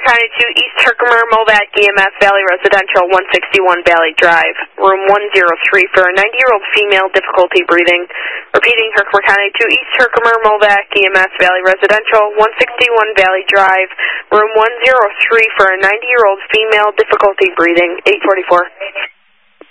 County 2, East Herkimer, Movac, EMS, Valley Residential, 161 Valley Drive, room 103 for a 90-year-old female, difficulty breathing. Repeating, Herkimer County 2, East Herkimer, Movac, EMS, Valley Residential, 161 Valley Drive, room 103 for a 90-year-old female, difficulty breathing, 844.